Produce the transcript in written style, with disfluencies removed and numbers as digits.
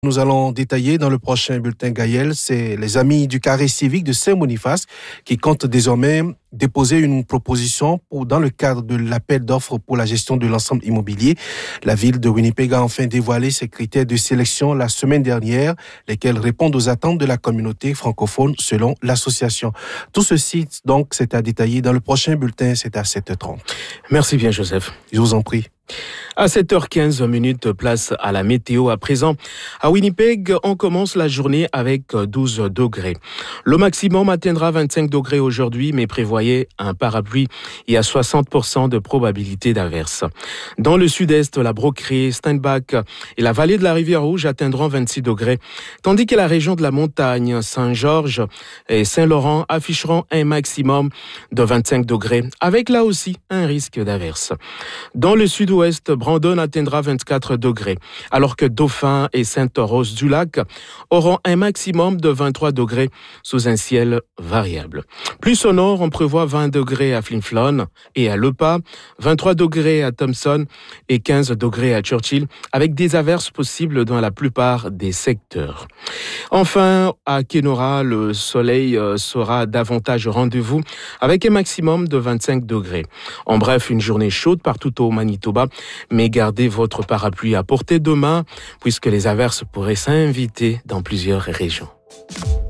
Nous allons détailler dans le prochain bulletin Gaël, c'est les amis du carré civique de Saint-Boniface qui comptent désormais déposer une proposition dans le cadre de l'appel d'offres pour la gestion de l'ensemble immobilier. La ville de Winnipeg a enfin dévoilé ses critères de sélection la semaine dernière, lesquels répondent aux attentes de la communauté francophone selon l'association. Tout ceci, donc, c'est à détailler dans le prochain bulletin, c'est à 7h30. Merci bien, Joseph. Je vous en prie. À 7h15, place à la météo à présent. À Winnipeg, on commence la journée avec 12 degrés. Le maximum atteindra 25 degrés aujourd'hui, mais prévoyez un parapluie et à 60% de probabilité d'averse. Dans le sud-est, la Brocquerie, Steinbach et la vallée de la Rivière-Rouge atteindront 26 degrés, tandis que la région de la Montagne, Saint-Georges et Saint-Laurent afficheront un maximum de 25 degrés, avec là aussi un risque d'averse. Dans le sud-ouest, Brandon atteindra 24 degrés, alors que Dauphin et Sainte-Rose-du-Lac auront un maximum de 23 degrés sous un ciel variable. Plus au nord, on prévoit 20 degrés à Flin Flon et à Le Pas, 23 degrés à Thompson et 15 degrés à Churchill, avec des averses possibles dans la plupart des secteurs. Enfin, à Kenora, le soleil sera davantage au rendez-vous, avec un maximum de 25 degrés. En bref, une journée chaude partout au Manitoba, mais gardez votre parapluie à portée de main puisque les averses pourraient s'inviter dans plusieurs régions.